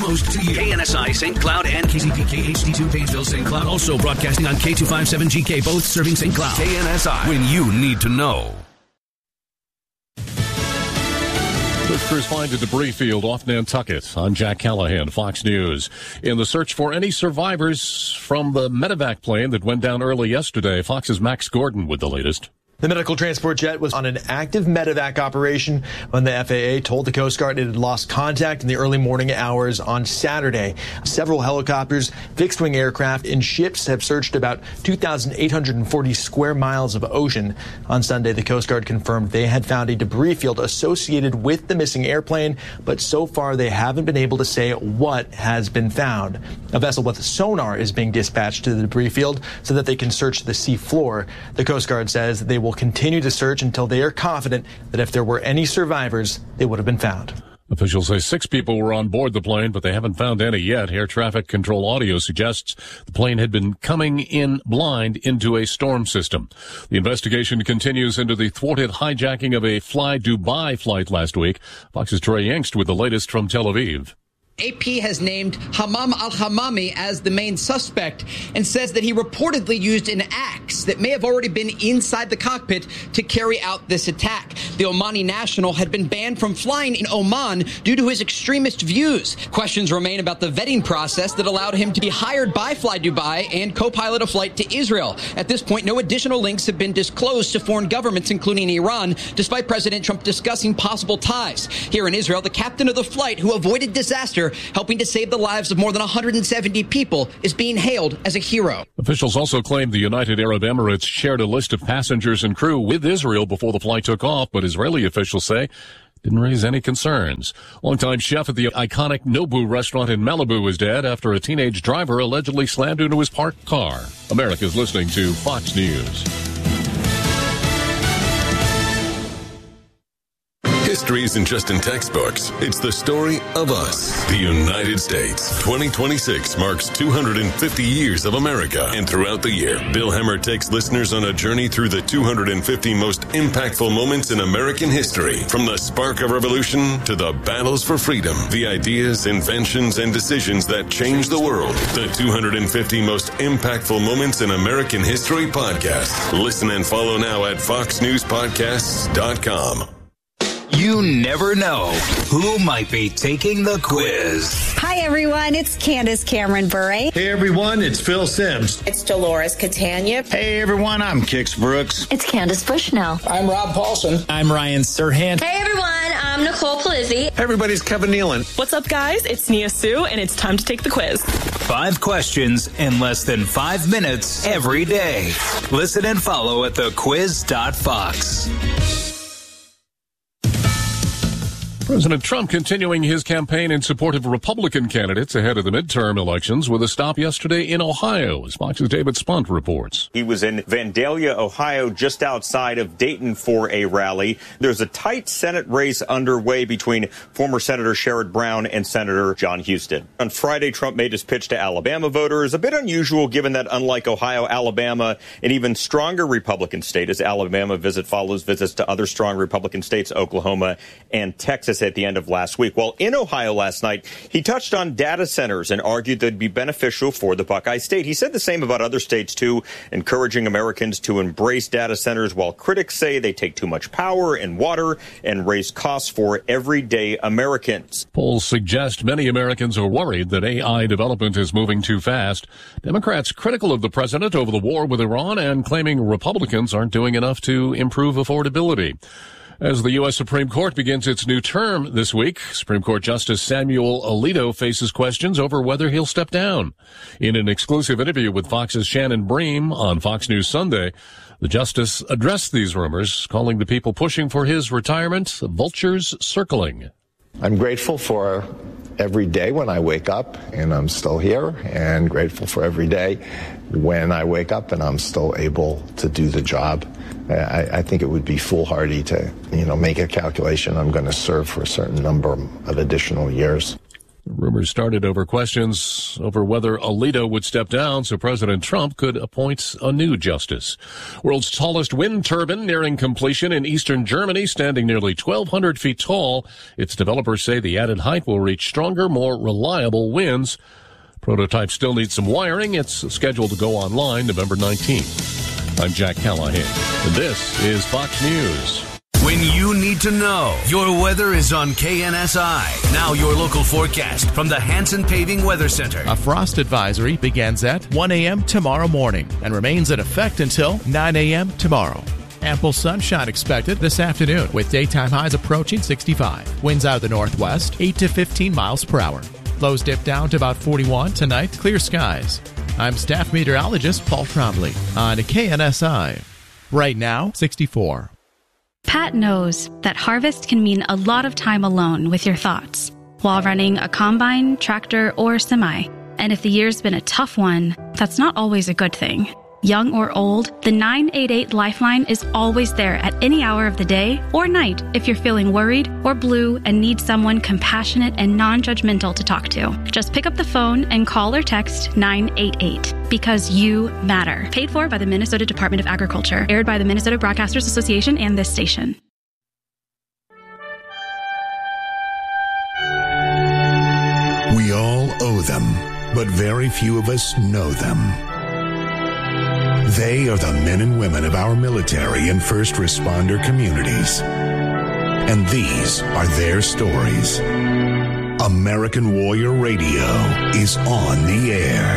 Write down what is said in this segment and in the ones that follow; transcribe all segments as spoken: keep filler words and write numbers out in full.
most to you. K N S I Saint Cloud and K Z P K H D two Painesville Saint Cloud. Also broadcasting on K two fifty-seven G K, both serving Saint Cloud. K N S I, when you need to know. Search crews find a debris field off Nantucket. I'm Jack Callahan, Fox News. In the search for any survivors from the medevac plane that went down early yesterday, Fox's Max Gordon with the latest. The medical transport jet was on an active medevac operation when the F A A told the Coast Guard it had lost contact in the early morning hours on Saturday. Several helicopters, fixed-wing aircraft, and ships have searched about two thousand eight hundred forty square miles of ocean. On Sunday, the Coast Guard confirmed they had found a debris field associated with the missing airplane, but so far they haven't been able to say what has been found. A vessel with sonar is being dispatched to the debris field so that they can search the sea floor. The Coast Guard says they will continue to search until they are confident that if there were any survivors, they would have been found. Officials say six people were on board the plane, but they haven't found any yet. Air traffic control audio suggests the plane had been coming in blind into a storm system. The investigation continues into the thwarted hijacking of a Fly Dubai flight last week. Fox's Trey Yingst with the latest from Tel Aviv. A P has named Hamam al-Hamami as the main suspect and says that he reportedly used an axe that may have already been inside the cockpit to carry out this attack. The Omani national had been banned from flying in Oman due to his extremist views. Questions remain about the vetting process that allowed him to be hired by Fly Dubai and co-pilot a flight to Israel. At this point, no additional links have been disclosed to foreign governments, including Iran, despite President Trump discussing possible ties. Here in Israel, the captain of the flight who avoided disaster, helping to save the lives of more than one hundred seventy people, is being hailed as a hero. Officials also claim the United Arab Emirates shared a list of passengers and crew with Israel before the flight took off, but Israeli officials say didn't raise any concerns. Longtime chef at the iconic Nobu restaurant in Malibu is dead after a teenage driver allegedly slammed into his parked car. America's listening to Fox News. History isn't just in textbooks. It's the story of us, the United States. twenty twenty-six marks two hundred fifty years of America. And throughout the year, Bill Hemmer takes listeners on a journey through the two hundred fifty most impactful moments in American history. From the spark of revolution to the battles for freedom, the ideas, inventions, and decisions that changed the world. The two hundred fifty most impactful moments in American history podcast. Listen and follow now at fox news podcasts dot com. You never know who might be taking the quiz. Hi, everyone. It's Candace Cameron Bure. Hey, everyone. It's Phil Sims. It's Dolores Catania. Hey, everyone. I'm Kix Brooks. It's Candace Bushnell. I'm Rob Paulson. I'm Ryan Serhant. Hey, everyone. I'm Nicole Palizzi. Everybody's Kevin Nealon. What's up, guys? It's Nia Sue, and it's time to take the quiz. Five questions in less than five minutes every day. Listen and follow at the quiz dot fox. President Trump continuing his campaign in support of Republican candidates ahead of the midterm elections with a stop yesterday in Ohio, as Fox's David Spunt reports. He was in Vandalia, Ohio, just outside of Dayton for a rally. There's a tight Senate race underway between former Senator Sherrod Brown and Senator John Huston. On Friday, Trump made his pitch to Alabama voters, a bit unusual given that unlike Ohio, Alabama, an even stronger Republican state, as Alabama visit follows visits to other strong Republican states, Oklahoma and Texas, at the end of last week. While in Ohio last night, he touched on data centers and argued they'd be beneficial for the Buckeye State. He said the same about other states, too, encouraging Americans to embrace data centers, while critics say they take too much power and water and raise costs for everyday Americans. Polls suggest many Americans are worried that A I development is moving too fast. Democrats critical of the president over the war with Iran and claiming Republicans aren't doing enough to improve affordability. As the U S Supreme Court begins its new term this week, Supreme Court Justice Samuel Alito faces questions over whether he'll step down. In an exclusive interview with Fox's Shannon Bream on Fox News Sunday, the justice addressed these rumors, calling the people pushing for his retirement vultures circling. I'm grateful for every day when I wake up and I'm still here, and grateful for every day when I wake up and I'm still able to do the job. I, I think it would be foolhardy to, you know, make a calculation I'm going to serve for a certain number of additional years. The rumors started over questions over whether Alito would step down so President Trump could appoint a new justice. World's tallest wind turbine nearing completion in eastern Germany, standing nearly twelve hundred feet tall. Its developers say the added height will reach stronger, more reliable winds. Prototype still needs some wiring. It's scheduled to go online November nineteenth. I'm Jack Callahan, and this is Fox News. When you need to know, your weather is on K N S I. Now your local forecast from the Hanson Paving Weather Center. A frost advisory begins at one a.m. tomorrow morning and remains in effect until nine a.m. tomorrow. Ample sunshine expected this afternoon with daytime highs approaching sixty-five. Winds out of the northwest, eight to fifteen miles per hour. Lows dip down to about forty-one. Tonight, clear skies. I'm staff meteorologist Paul Trombley on K N S I. Right now, sixty-four. Pat knows that harvest can mean a lot of time alone with your thoughts while running a combine, tractor, or semi. And if the year's been a tough one, that's not always a good thing. Young or old, the nine eight eight Lifeline is always there at any hour of the day or night if you're feeling worried or blue and need someone compassionate and non-judgmental to talk to. Just pick up the phone and call or text nine eight eight because you matter. Paid for by the Minnesota Department of Agriculture. Aired by the Minnesota Broadcasters Association and this station. We all owe them, but very few of us know them. They are the men and women of our military and first responder communities. And these are their stories. American Warrior Radio is on the air.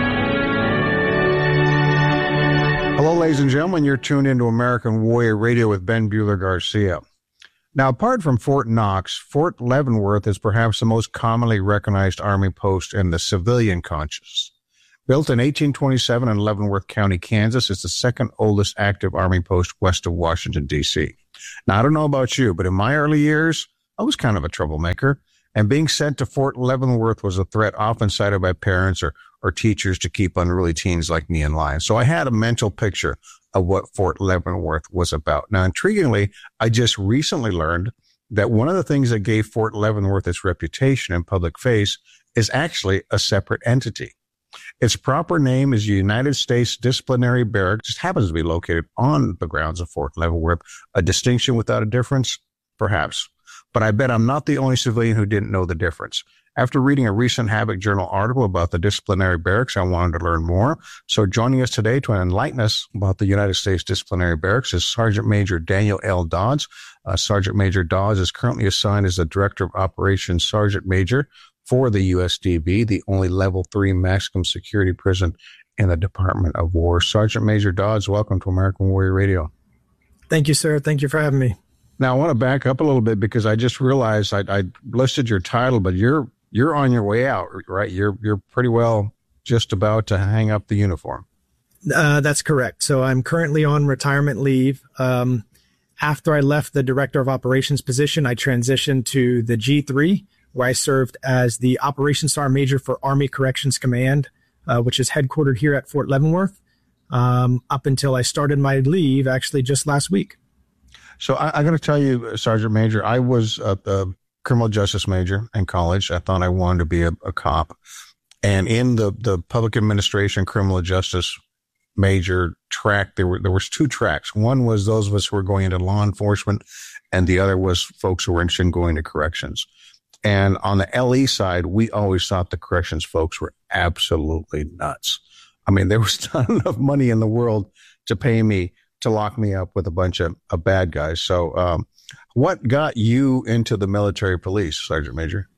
Hello, ladies and gentlemen. You're tuned into American Warrior Radio with Ben Bueller Garcia. Now, apart from Fort Knox, Fort Leavenworth is perhaps the most commonly recognized Army post in the civilian conscious. Built in eighteen twenty-seven in Leavenworth County, Kansas, it's the second oldest active Army post west of Washington, D C. Now, I don't know about you, but in my early years, I was kind of a troublemaker, and being sent to Fort Leavenworth was a threat often cited by parents or, or teachers to keep unruly teens like me in line. So I had a mental picture of what Fort Leavenworth was about. Now, intriguingly, I just recently learned that one of the things that gave Fort Leavenworth its reputation in public face is actually a separate entity. Its proper name is United States Disciplinary Barracks. It just happens to be located on the grounds of Fort Leavenworth. A distinction without a difference? Perhaps. But I bet I'm not the only civilian who didn't know the difference. After reading a recent Havoc Journal article about the disciplinary barracks, I wanted to learn more. So joining us today to enlighten us about the United States Disciplinary Barracks is Sergeant Major Daniel L. Dodds. Uh, Sergeant Major Dodds is currently assigned as the Director of Operations Sergeant Major for the U S D B, the only level three maximum security prison in the Department of War. Sergeant Major Dodds, welcome to American Warrior Radio. Thank you, sir. Thank you for having me. Now, I want to back up a little bit because I just realized I, I listed your title, but you're you're on your way out, right? You're you're pretty well just about to hang up the uniform. Uh, that's correct. So I'm currently on retirement leave. Um, after I left the Director of Operations position, I transitioned to the G three, where I served as the Operations Sergeant Major for Army Corrections Command, uh, which is headquartered here at Fort Leavenworth, um, up until I started my leave actually just last week. So I, I got to tell you, Sergeant Major, I was a, a criminal justice major in college. I thought I wanted to be a, a cop. And in the, the public administration criminal justice major track, there were there was two tracks. One was those of us who were going into law enforcement, and the other was folks who were interested in going to corrections. And on the L E side, we always thought the corrections folks were absolutely nuts. I mean, there was not enough money in the world to pay me to lock me up with a bunch of, of bad guys. So um, what got you into the military police, Sergeant Major?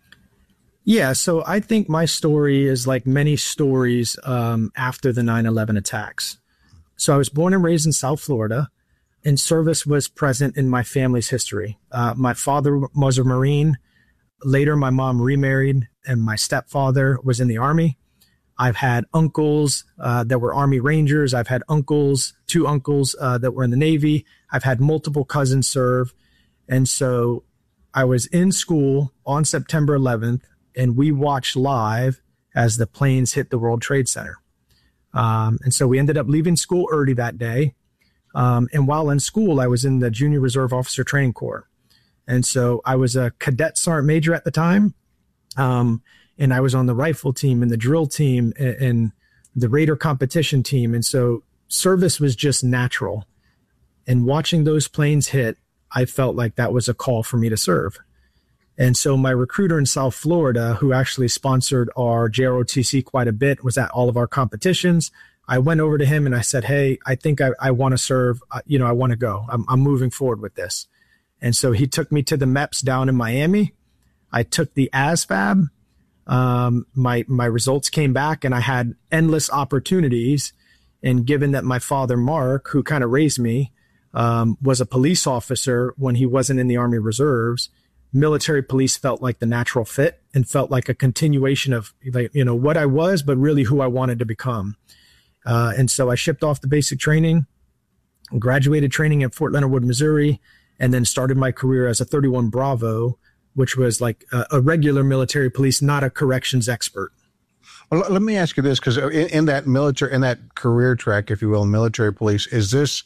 Yeah, so I think my story is like many stories um, after the nine eleven attacks. So I was born and raised in South Florida, and service was present in my family's history. Uh, my father was a Marine. Later, my mom remarried, and my stepfather was in the Army. I've had uncles uh, that were Army Rangers. I've had uncles, two uncles uh, that were in the Navy. I've had multiple cousins serve. And so I was in school on September eleventh, and we watched live as the planes hit the World Trade Center. Um, and so we ended up leaving school early that day. Um, and while in school, I was in the Junior Reserve Officer Training Corps. And so I was a cadet sergeant major at the time. Um, and I was on the rifle team and the drill team and, and the Raider competition team. And so service was just natural. And watching those planes hit, I felt like that was a call for me to serve. And so my recruiter in South Florida, who actually sponsored our J R O T C quite a bit, was at all of our competitions. I went over to him and I said, hey, I think I, I want to serve. Uh, you know, I want to go. I'm, I'm moving forward with this. And so he took me to the M E P S down in Miami. I took the A S V A B. Um, my, my results came back and I had endless opportunities. And given that my father, Mark, who kind of raised me, um, was a police officer when he wasn't in the Army Reserves, military police felt like the natural fit and felt like a continuation of, like, you know, what I was, but really who I wanted to become. Uh, and so I shipped off the basic training, graduated training at Fort Leonard Wood, Missouri, and then started my career as a thirty-one Bravo, which was like a, a regular military police, not a corrections expert. Well, let me ask you this, because in, in that military, in that career track, if you will, military police, is this,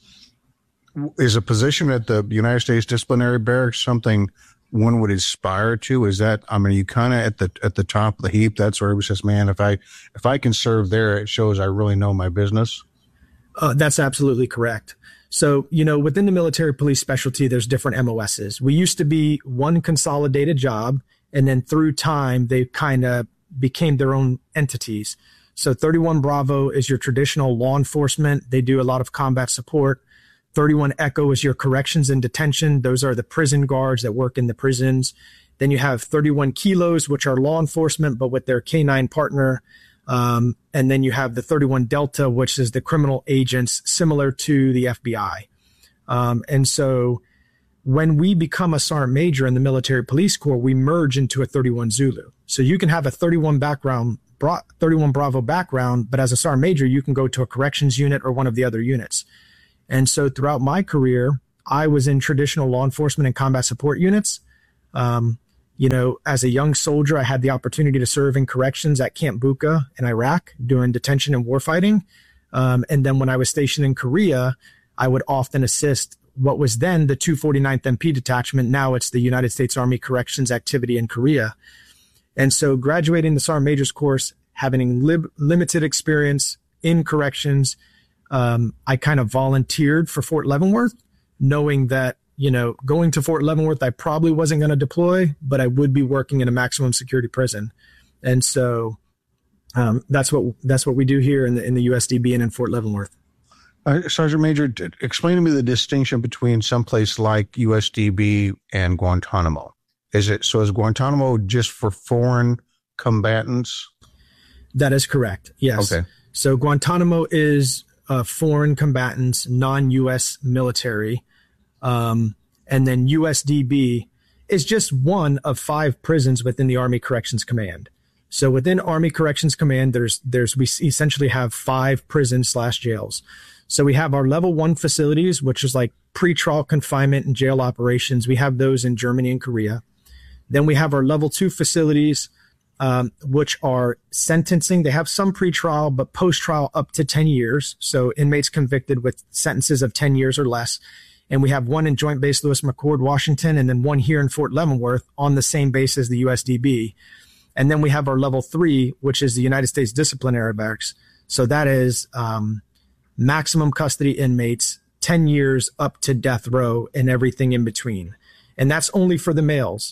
is a position at the United States Disciplinary Barracks something one would aspire to? Is that, I mean, you kind of at the, at the top of the heap, that's where it says, man, if I, if I can serve there, it shows I really know my business. Uh, that's absolutely correct. So, you know, within the military police specialty, there's different M O Ss. We used to be one consolidated job, and then through time, they kind of became their own entities. So thirty-one Bravo is your traditional law enforcement. They do a lot of combat support. thirty-one Echo is your corrections and detention. Those are the prison guards that work in the prisons. Then you have thirty-one Kilos, which are law enforcement, but with their K nine partner. Um, and then you have the thirty-one Delta, which is the criminal agents similar to the F B I. Um, and so when we become a sergeant major in the military police corps, we merge into a thirty-one Zulu. So you can have a thirty-one background, thirty-one Bravo background, but as a sergeant major, you can go to a corrections unit or one of the other units. And so throughout my career, I was in traditional law enforcement and combat support units. Um, you know, as a young soldier, I had the opportunity to serve in corrections at Camp Bucca in Iraq during detention and warfighting. Um, and then when I was stationed in Korea, I would often assist what was then the two forty-ninth M P detachment. Now it's the United States Army Corrections Activity in Korea. And so graduating the Sergeant Major's course, having lib- limited experience in corrections, um, I kind of volunteered for Fort Leavenworth, knowing that, you know, going to Fort Leavenworth, I probably wasn't going to deploy, but I would be working in a maximum security prison. And so um, that's what that's what we do here in the in the U S D B and in Fort Leavenworth. Uh, Sergeant Major, explain to me the distinction between someplace like U S D B and Guantanamo. Is it so? Is Guantanamo just for foreign combatants? That is correct. Yes. Okay. So Guantanamo is uh, foreign combatants, non-U S military. Um, and then U S D B is just one of five prisons within the Army Corrections Command. So within Army Corrections Command, there's, there's, we essentially have five prisons slash jails. So we have our level one facilities, which is like pretrial confinement and jail operations. We have those in Germany and Korea. Then we have our level two facilities, um, which are sentencing. They have some pretrial, but post-trial up to ten years. So inmates convicted with sentences of ten years or less. And we have one in Joint Base Lewis McChord, Washington, and then one here in Fort Leavenworth on the same base as the U S D B. And then we have our level three, which is the United States Disciplinary Barracks. So that is um, maximum custody inmates, ten years up to death row and everything in between. And that's only for the males.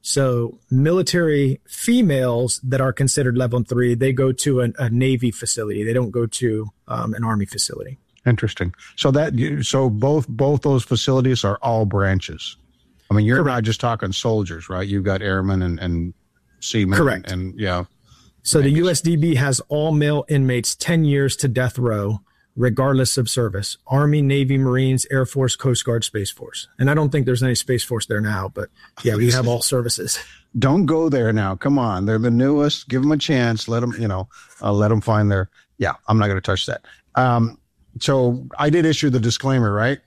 So military females that are considered level three, they go to a, a Navy facility. They don't go to um, an Army facility. Interesting. So that so both both those facilities are all branches. I mean, you're Correct. Not just talking soldiers, right? You've got airmen and, and seamen. Correct. And, and yeah. So the U S D B has all male inmates ten years to death row, regardless of service. Army, Navy, Marines, Air Force, Coast Guard, Space Force. And I don't think there's any Space Force there now, but yeah, we have all services. Don't go there now. Come on. They're the newest. Give them a chance. Let them, you know, uh, let them find their, yeah, I'm not going to touch that. Um, So I did issue the disclaimer, right?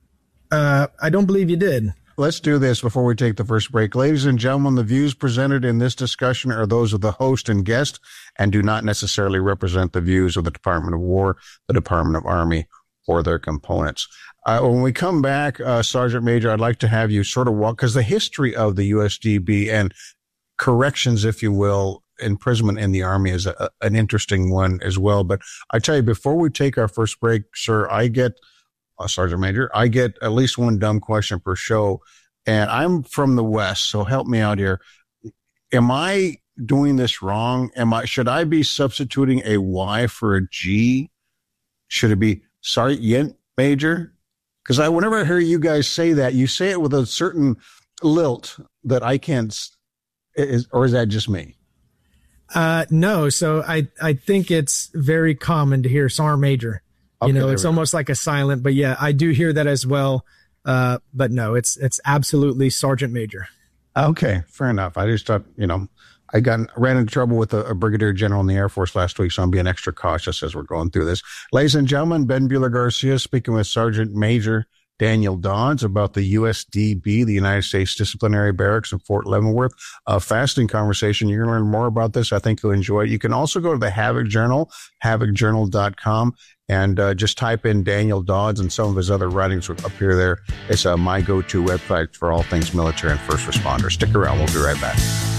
Uh, I don't believe you did. Let's do this before we take the first break. Ladies and gentlemen, the views presented in this discussion are those of the host and guest and do not necessarily represent the views of the Department of War, the Department of Army, or their components. Uh, when we come back, uh, Sergeant Major, I'd like to have you sort of walk, because the history of the U S D B and corrections, if you will. Imprisonment in the Army is a, an interesting one as well. But I tell you, before we take our first break, sir, I get, uh, Sergeant Major, I get at least one dumb question per show. And I'm from the West, so help me out here. Am I doing this wrong? Am I, should I be substituting a Y for a G? Should it be Sergeant Major? Because I, whenever I hear you guys say that, you say it with a certain lilt that I can't, is, or is that just me? Uh, no. So I, I think it's very common to hear Sergeant Major. You okay, know, it's almost go. like a silent, but yeah, I do hear that as well. Uh, but no, it's, it's absolutely Sergeant Major. Okay. Fair enough. I just thought, you know, I got ran into trouble with a, a brigadier general in the Air Force last week, so I'm being extra cautious as we're going through this. Ladies and gentlemen, Ben Buehler-Garcia speaking with Sergeant Major Daniel Dodds about the U S D B, the United States Disciplinary Barracks in Fort Leavenworth. A fascinating conversation. You're going to learn more about this. I think you'll enjoy it. You can also go to the Havoc Journal, havoc journal dot com, and uh, just type in Daniel Dodds, and some of his other writings will appear there. It's uh, my go-to website for all things military and first responders. Stick around. We'll be right back.